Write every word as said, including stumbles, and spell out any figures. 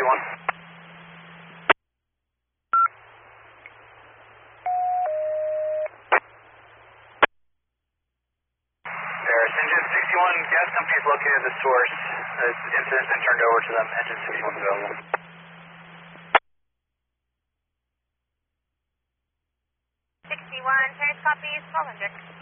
sixty-one. Paris, engine sixty-one, gas company is located at the source. The incident's been turned over to them. Engine sixty-one is available. sixty-one, Paris copies, twelve hundred.